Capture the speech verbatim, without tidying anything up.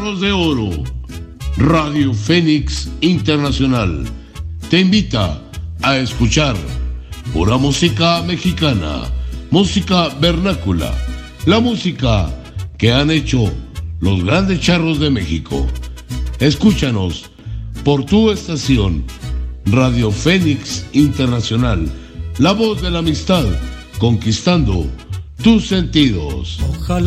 Charros de Oro. Radio Fénix Internacional te invita a escuchar pura música mexicana, música vernácula, la música que han hecho los grandes charros de México. Escúchanos por tu estación, Radio Fénix Internacional, la voz de la amistad, conquistando tus sentidos. Ojalá